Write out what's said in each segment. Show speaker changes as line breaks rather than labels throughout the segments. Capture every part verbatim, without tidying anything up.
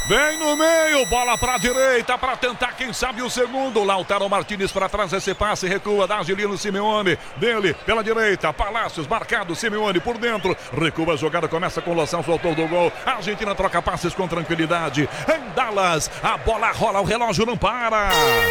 Vem no meio, bola pra direita para tentar, quem sabe o segundo. Lautaro Martínez para trás, esse passe, recua da Angelino Simeone. Dele, pela direita, Palácios, marcado, Simeone por dentro. Recua a jogada, começa com o Lo Celso, autor do gol. A Argentina troca passes com tranquilidade. Em Dallas, a bola rola, o relógio não para.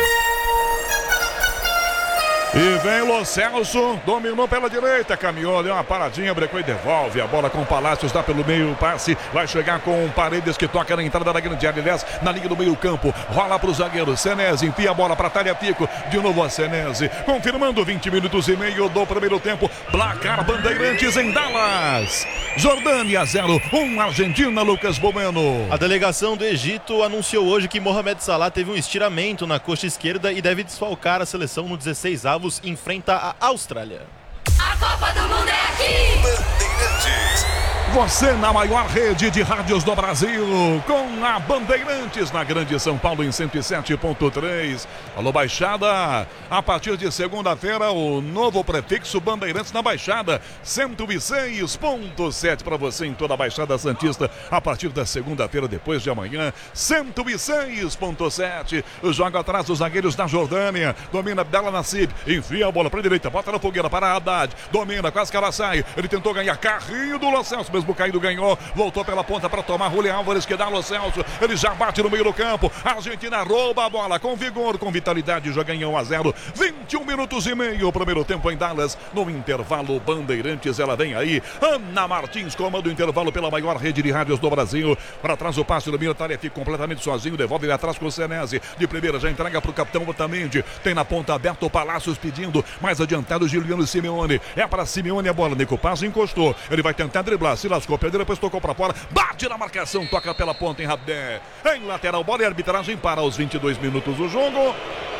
E vem Lo Celso, dominou pela direita, caminhou, deu uma paradinha, brecou e devolve. A bola com Palácios, dá pelo meio, passe, vai chegar com Paredes que toca na entrada da grande área, aliás, na linha do meio campo. Rola para o zagueiro, Senesi, enfia a bola para Tagliafico, de novo a Senesi, confirmando vinte minutos e meio do primeiro tempo. Placar Bandeirantes em Dallas. Jordânia zero, um Argentina, Lucas Bomeno.
A delegação do Egito anunciou hoje que Mohamed Salah teve um estiramento na coxa esquerda e deve desfalcar a seleção no dezesseis avos. Enfrenta a Austrália.
A Copa do Mundo é aqui!
Bandeirantes. Você na maior rede de rádios do Brasil, com a Bandeirantes na Grande São Paulo em cento e sete ponto três. Alô Baixada, a partir de segunda-feira o novo prefixo Bandeirantes na Baixada, cento e seis ponto sete para você em toda a Baixada Santista. A partir da segunda-feira, depois de amanhã, cento e seis ponto sete. Joga atrás os zagueiros da Jordânia, domina Abdallah Nassib, enfia a bola para a direita, bota na fogueira para Haddad, domina, quase que ela sai. Ele tentou ganhar, carrinho do Lo Celso, mesmo caído ganhou, voltou pela ponta para tomar. Julián Álvares que dá Lo Celso, ele já bate no meio do campo. A Argentina rouba a bola com vigor, com vitalidade, já ganhou um a zero. vinte e um minutos e meio, o primeiro tempo em Dallas. No intervalo, Bandeirantes, ela vem aí. Ana Martins comanda o intervalo pela maior rede de rádios do Brasil. Para trás o passe do Mira, Tagliafico completamente sozinho, devolve ele atrás com o Senesi. De primeira já entrega para o capitão Otamendi. Tem na ponta aberta o Palácios pedindo, mais adiantado Giuliano Simeone. É para Simeone a bola, Nico Paz encostou. Ele vai tentar driblar, se lascou, perdeu, depois tocou para fora, bate na marcação, toca pela ponta em Rabé. Em lateral, bola e arbitragem para os vinte e dois minutos do jogo.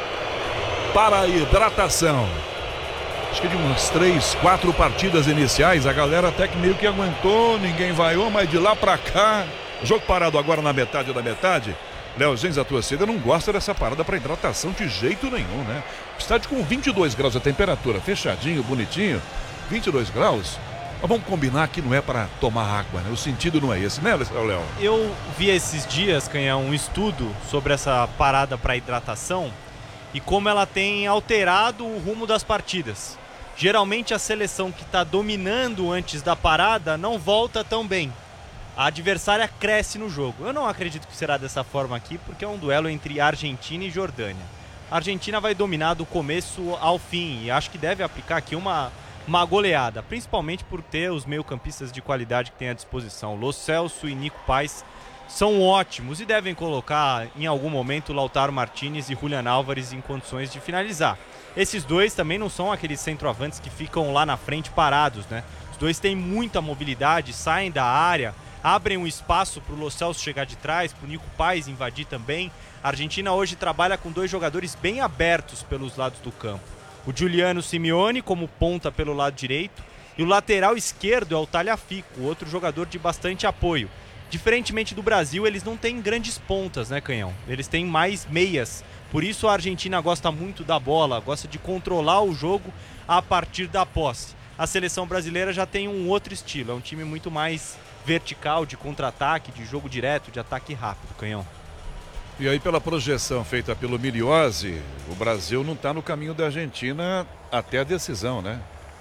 Para a hidratação. Acho que de umas três, quatro partidas iniciais, a galera até que meio que aguentou, ninguém vaiou, mas de lá para cá, jogo parado agora na metade da metade. Léo Gens, a torcida não gosta dessa parada para hidratação de jeito nenhum, né? Estádio com vinte e dois graus a temperatura, fechadinho, bonitinho, vinte e dois graus. Mas vamos combinar que não é para tomar água, né? O sentido não é esse, né, Léo?
Eu vi esses dias, Canhão, um estudo sobre essa parada para hidratação e como ela tem alterado o rumo das partidas. Geralmente a seleção que está dominando antes da parada não volta tão bem. A adversária cresce no jogo. Eu não acredito que será dessa forma aqui, porque é um duelo entre Argentina e Jordânia. A Argentina vai dominar do começo ao fim e acho que deve aplicar aqui uma, uma goleada, principalmente por ter os meio-campistas de qualidade que tem à disposição. Lo Celso e Nico Paz são ótimos e devem colocar em algum momento Lautaro Martínez e Julián Álvares em condições de finalizar. Esses dois também não são aqueles centroavantes que ficam lá na frente parados, né? Os dois têm muita mobilidade, saem da área, abrem um espaço para o Lo Celso chegar de trás, para o Nico Paz invadir também. A Argentina hoje trabalha com dois jogadores bem abertos pelos lados do campo. O Giuliano Simeone como ponta pelo lado direito e o lateral esquerdo é o Tagliafico, outro jogador de bastante apoio. Diferentemente do Brasil, eles não têm grandes pontas, né, Canhão? Eles têm mais meias. Por isso a Argentina gosta muito da bola, gosta de controlar o jogo a partir da posse. A seleção brasileira já tem um outro estilo, é um time muito mais vertical, de contra-ataque, de jogo direto, de ataque rápido, Canhão.
E aí, pela projeção feita pelo Miliose, o Brasil não está no caminho da Argentina até a decisão, né?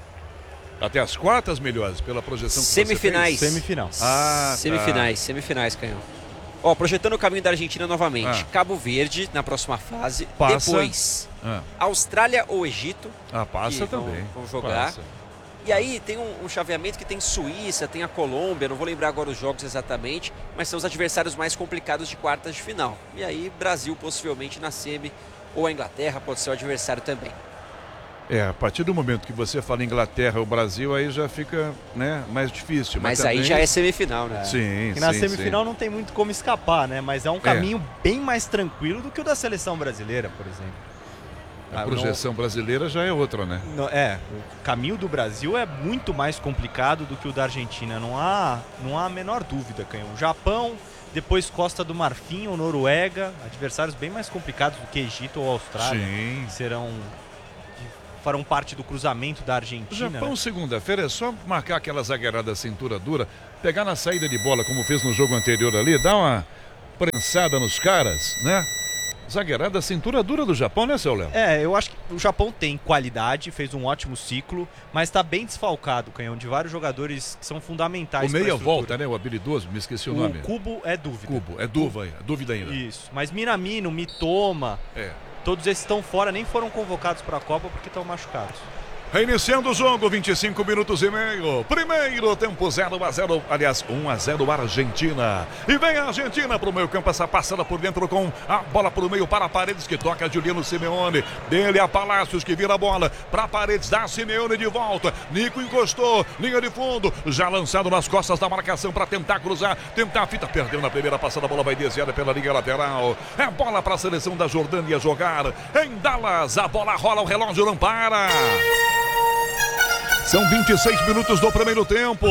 Até as quartas, Miliose, pela projeção que
Semifinais.
você fez?
Semifinal.
Ah,
Semifinais,
tá.
semifinais, Canhão. Ó, projetando o caminho da Argentina novamente.
Ah.
Cabo Verde na próxima fase.
Passa.
Depois,
Ah,
Austrália ou Egito.
ah passa
que vão-
também.
vão jogar.
Passa.
E aí tem um, um chaveamento que tem Suíça, tem a Colômbia, não vou lembrar agora os jogos exatamente, mas são os adversários mais complicados de quartas de final. E aí Brasil possivelmente na semi, ou a Inglaterra pode ser o adversário também.
É, a partir do momento que você fala Inglaterra ou Brasil, aí já fica, né, mais difícil.
Mas,
Mas,
aí
também...
já é semifinal, né?
Sim,
E na
sim,
semifinal
sim.
não tem muito como escapar, né? Mas é um caminho bem mais tranquilo do que o da seleção brasileira, por exemplo.
A
Ah,
projeção brasileira já é outra, né?
No- é, o caminho do Brasil é muito mais complicado do que o da Argentina, não há, não há a menor dúvida, Canhão. O Japão, depois Costa do Marfim ou Noruega, adversários bem mais complicados do que Egito ou Austrália,
Sim.
que serão, que farão parte do cruzamento da
O
Argentina.
Japão,
né?
segunda-feira, é só marcar aquela zagueirada cintura dura, pegar na saída de bola, como fez no jogo anterior ali, dar uma... prensada nos caras, né? Zagueirada, cintura dura do Japão, né, seu Léo?
É, eu acho que o Japão tem qualidade, fez um ótimo ciclo, mas está bem desfalcado, Canhão, de vários jogadores que são fundamentais.
O meia volta, né? O habilidoso, me esqueci o,
o
nome.
O Kubo é dúvida.
Kubo, é dúvida, é dúvida ainda.
Isso, mas Minamino, Mitoma,
é.
todos esses estão fora, nem foram convocados para a Copa porque estão machucados.
Reiniciando o jogo, vinte e cinco minutos e meio. Primeiro tempo zero a zero, aliás, um a zero Argentina. E vem a Argentina para o meio campo, essa passada por dentro com a bola para o meio para Paredes, que toca Juliano Simeone. Dele a Palácios, que vira a bola para Paredes, dá Simeone de volta. Nico encostou, linha de fundo, já lançado nas costas da marcação para tentar cruzar, tentar a fita, perdeu na primeira passada, a bola vai desviada pela linha lateral. É bola para a seleção da Jordânia jogar em Dallas. A bola rola, o relógio não para. São vinte e seis minutos do primeiro tempo.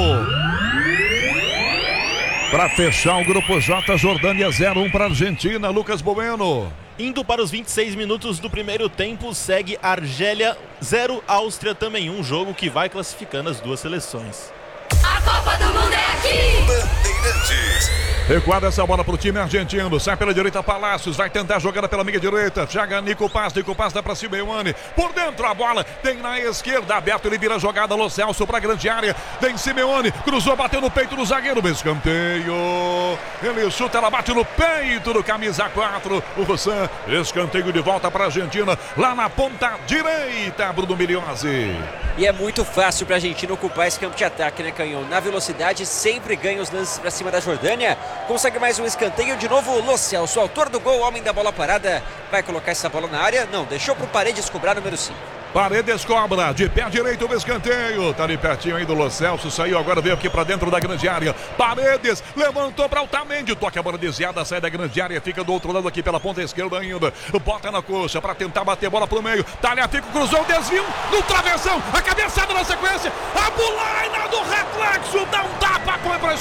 Para fechar o grupo J, Jordânia zero a um para Argentina. Lucas Bueno.
Indo para os vinte e seis minutos do primeiro tempo, segue Argélia zero, Áustria também um, jogo que vai classificando as duas seleções.
A Copa do Mundo é aqui!
Bandeirantes. Recuada essa bola para o time argentino. Sai pela direita Palácios. Vai tentar a jogada pela meia direita. Chega Nico Paz. Nico Paz dá para Simeone. Por dentro a bola. Tem na esquerda. Aberto. Ele vira a jogada. Lo Celso para a grande área. Tem Simeone. Cruzou. Bateu no peito do zagueiro. Escanteio. Ele chuta. Ela bate no peito do camisa quatro. O Rossan. Escanteio de volta para a Argentina. Lá na ponta direita. Bruno Miliozzi.
E é muito fácil para a Argentina ocupar esse campo de ataque, né, Canhão? Na velocidade, sempre ganha os lances para cima da Jordânia. Consegue mais um escanteio. De novo, Lo Celso, autor do gol, homem da bola parada. Vai colocar essa bola na área? Não, deixou para o Paredes cobrar, número cinco.
Paredes cobra, de pé direito o escanteio. Tá ali pertinho aí do Lo Celso. Saiu agora, veio aqui pra dentro da grande área. Paredes levantou pra Otamendi. Toca a bola desviada, sai da grande área. Fica do outro lado aqui pela ponta esquerda ainda. Bota na coxa pra tentar bater bola pro meio. Talhafico cruzou, desvio no travessão. A cabeçada na sequência. A bulaina do reflexo. Dá um tapa, põe pra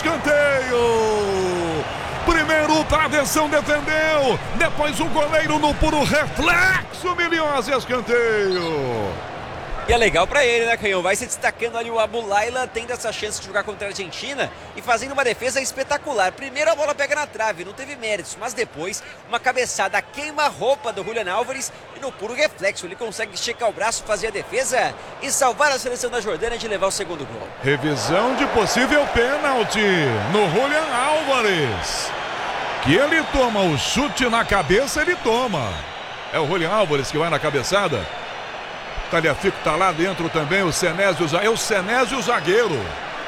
escanteio. Primeiro o travessão defendeu, depois o goleiro no puro reflexo, Miliozzi, escanteio.
E é legal pra ele, né, Canhão? Vai se destacando ali o Abu Laila, tendo essa chance de jogar contra a Argentina e fazendo uma defesa espetacular. Primeiro a bola pega na trave, não teve méritos, mas depois uma cabeçada queima-roupa do Julián Álvares e no puro reflexo ele consegue esticar o braço, fazer a defesa e salvar a seleção da Jordânia de levar o segundo gol.
Revisão de possível pênalti no Julián Álvares. Que ele toma o chute na cabeça, ele toma. É o Julián Álvares que vai na cabeçada. Talhafico tá lá dentro também, o Senésio, é o Senésio zagueiro.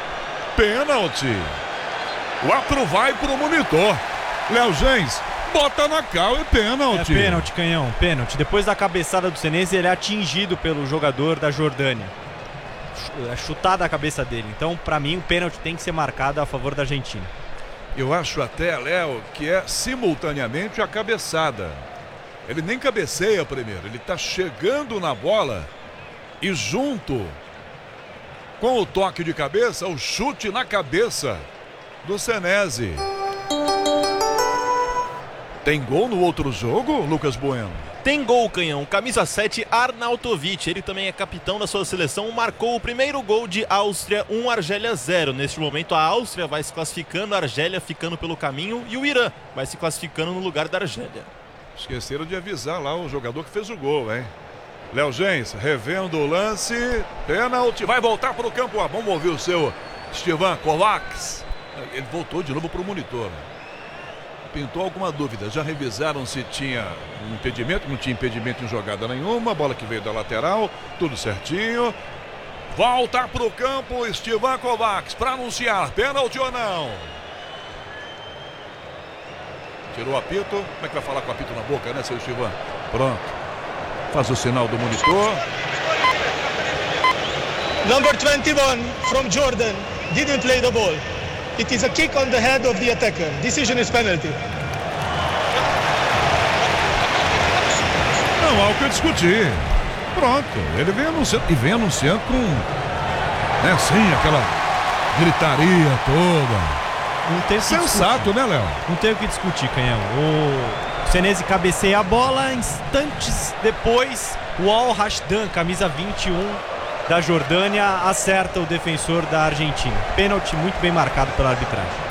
Pênalti. O árbitro vai pro monitor. Léo Gens, bota na cal e pênalti.
É pênalti, Canhão, pênalti. Depois da cabeçada do Senésio, ele é atingido pelo jogador da Jordânia. É chutada a cabeça dele. Então, pra mim, o pênalti tem que ser marcado a favor da Argentina.
Eu acho até, Léo, que é simultaneamente a cabeçada. Ele nem cabeceia primeiro, ele está chegando na bola e junto com o toque de cabeça, o chute na cabeça do Senesi. Tem gol no outro jogo, Lucas Bueno?
Tem gol, Canhão. Camisa sete, Arnautovic. Ele também é capitão da sua seleção. Marcou o primeiro gol de Áustria, um Argélia zero. Neste momento, a Áustria vai se classificando, a Argélia ficando pelo caminho e o Irã vai se classificando no lugar da Argélia.
Esqueceram de avisar lá o jogador que fez o gol, hein? Léo Gens, revendo o lance. Pênalti. Vai voltar para o campo. Ah, vamos ouvir o seu Estevan Kovacs. Ele voltou de novo para o monitor. Pintou alguma dúvida, já revisaram se tinha um impedimento, não tinha impedimento em jogada nenhuma, bola que veio da lateral, tudo certinho. Volta para o campo, Estevan Kovacs, para anunciar, pênalti ou não? Tirou o apito, como é que vai falar com o apito na boca, né, seu Estevan? Pronto, faz o sinal do monitor.
Number twenty-one from Jordan didn't play the ball. It is a kick on the head of the attacker. Decision is penalty.
Não há o que discutir. Pronto, ele vem anunciando e vem anunciando com, né, assim, aquela gritaria toda.
Não tem o que
Sensato,
discutir.
né, Léo?
Não tem o que discutir, Canhão. O Senesi cabeceia a bola, instantes depois, o Al Rashdan, camisa vinte e um da Jordânia, acerta o defensor da Argentina. Pênalti muito bem marcado pela arbitragem.